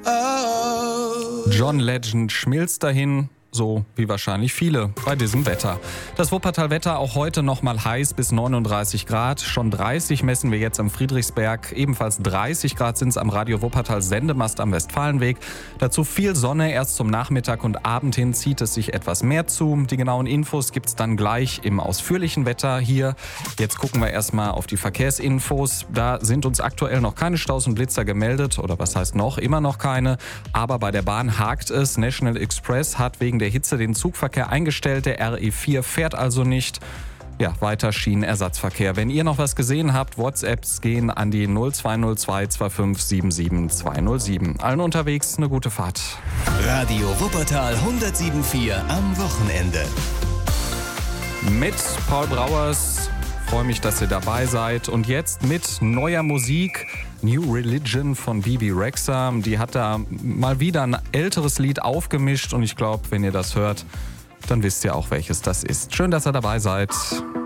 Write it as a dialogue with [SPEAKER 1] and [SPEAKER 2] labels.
[SPEAKER 1] John Legend schmilzt dahin, so wie wahrscheinlich viele bei diesem Wetter. Das Wuppertal-Wetter auch heute noch mal heiß bis 39 Grad. Schon 30 messen wir jetzt am Friedrichsberg. Ebenfalls 30 Grad sind es am Radio Wuppertal Sendemast am Westfalenweg. Dazu viel Sonne. Erst zum Nachmittag und Abend hin zieht es sich etwas mehr zu. Die genauen Infos gibt's dann gleich im ausführlichen Wetter hier. Jetzt gucken wir erstmal auf die Verkehrsinfos. Da sind uns aktuell noch keine Staus und Blitzer gemeldet. Oder was heißt noch? Immer noch keine. Aber bei der Bahn hakt es. National Express hat wegen der Hitze den Zugverkehr eingestellt. Der RE4 fährt also nicht. Ja, weiter Schienenersatzverkehr. Wenn ihr noch was gesehen habt, WhatsApps gehen an die 0202 25 77 207. Allen unterwegs eine gute Fahrt.
[SPEAKER 2] Radio Wuppertal 107.4 am Wochenende.
[SPEAKER 1] Mit Paul Brauers. Freue mich, dass ihr dabei seid. Und jetzt mit neuer Musik. New Religion von Bebe Rexha. Die hat da mal wieder ein älteres Lied aufgemischt. Und ich glaube, wenn ihr das hört, dann wisst ihr auch, welches das ist. Schön, dass ihr dabei seid.